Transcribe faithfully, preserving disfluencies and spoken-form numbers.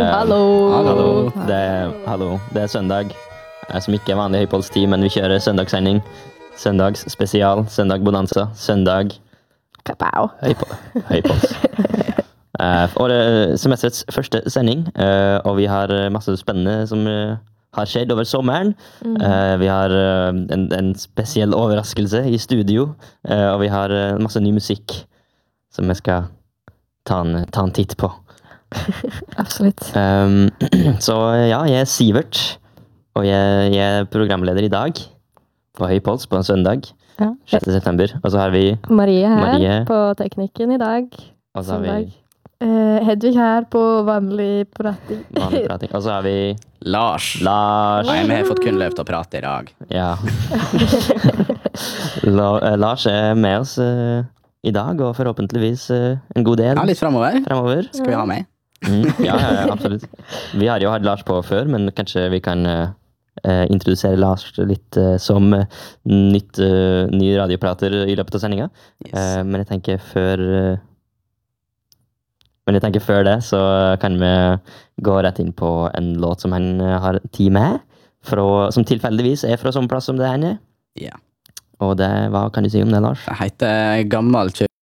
Hallo. Hallo. Det er, hallo. Det er søndag, eh, som ikke er vanlig høypolstid, men vi kjører søndagssending. Søndagsspesial, søndag bonanza, søndag Kapow. høypo- høypols. Eh, og det er semesterets første sending, eh, og vi har masse spennende som eh, har skjedd over sommeren. Mm. Eh, vi har eh, en, en spesiell overraskelse i studio, eh, og vi har eh, masse ny musikk som vi skal ta en, ta en titt på. Absolutt. Um, så ja, jeg er Sivert, og jeg, jeg er programleder i dag på Høypols på en søndag, Ja. sjette september. Og så har vi, Marie her Marie. på teknikken i dag. og så har vi Søndag. Eh, Hedvig her på vanlig prating. vanlig prating. Og så har vi Lars. Lars. Nei, vi har fått kun lov til å prate i dag. Ja. La, eh, Lars er med oss eh, i dag, og forhåpentligvis eh, en god del Ja, litt fremover. fremover. Skal vi ha med? Mm, ja, ja, ja, absolutt. Vi har jo hatt Lars på før, men kanskje vi kan eh, eh, introdusere Lars litt eh, som eh, nytt, eh, ny radioprater i løpet av sendinga. Yes. Eh, men jeg tenker før eh, Men jeg tenker før det, så kan vi gå rett inn på en låt som han eh, har tid med, fra, som tilfeldigvis er fra samme plass som det han er. Ja. Og det, hva kan du si om det, Lars? Det heter Gammel kjø...